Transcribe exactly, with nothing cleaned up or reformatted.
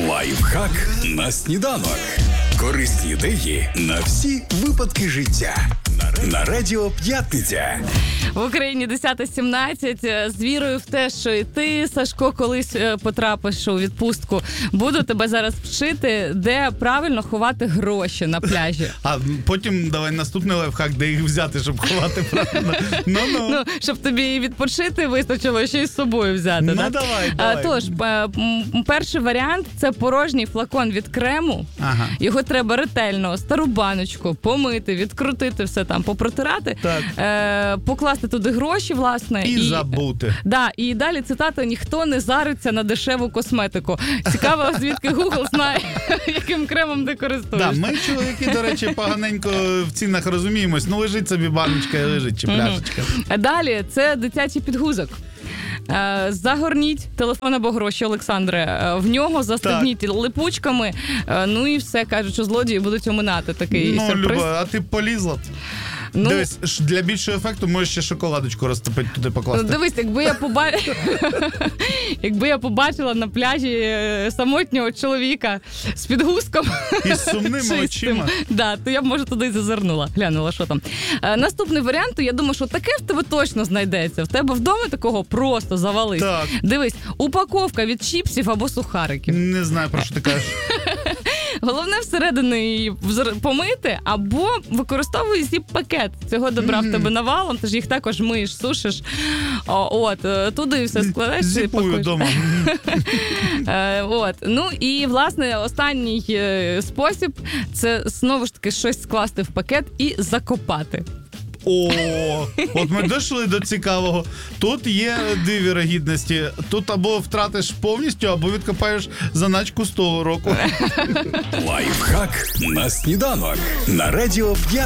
Лайфхак на сніданок. Корисні ідеї на всі випадки життя. На Радіо П'ятниця. В Україні десята сімнадцять. З вірою в те, що і ти, Сашко, колись потрапиш у відпустку. Буду тебе зараз вчити, де правильно ховати гроші на пляжі. А потім давай наступний лайфхак, де їх взяти, щоб ховати правильно. Ну-ну. Ну, щоб тобі відпочити вистачило, ще й з собою взяти. Ну, так? давай, давай. Тож, перший варіант – це порожній флакон від крему. Ага. Його треба ретельно, стару баночку, помити, відкрутити все там, попротирати, е, покласти туди гроші, власне. І, і забути. Да, і далі цитата: «Ніхто не зариться на дешеву косметику». Цікаво, звідки Google знає, яким кремом ти користуєшся. Да, ми, чоловіки, до речі, поганенько в цінах розуміємось. Ну, лежить собі баночка і лежить, чи пляшечка. А далі це дитячий підгузок. Загорніть телефон або гроші, Олександре, в нього застегніть так. липучками, ну і все, кажуть, що злодії будуть оминати такий ну, сюрприз. Ну, Люба, а ти полізла? Ну, дивись, для більшого ефекту можеш ще шоколадочку розтопити, туди покласти. Дивись, якби я побачила, якби я побачила на пляжі самотнього чоловіка з підгузком і з сумними очима, да, то я б, може, туди і зазирнула, глянула, що там. Е, наступний варіант, я думаю, що таке в тебе точно знайдеться. В тебе вдома такого просто завались. Так. Дивись, упаковка від чіпсів або сухариків. Не знаю, про що ти кажеш. Головне всередину її помити, або використовуй зіп-пакет. Цього добра mm-hmm. в тебе навалом, ти ж їх також миєш, сушиш. О, от, туди все складаєш. Зіпую вдома. От. Ну і, власне, останній спосіб – це, знову ж таки, щось скласти в пакет і закопати. О, от ми дійшли до цікавого. Тут є дві вірогідності. Тут або втратиш повністю, або відкопаєш заначку з того року. Лайфхак на сніданок. На Радіо П'ятниця.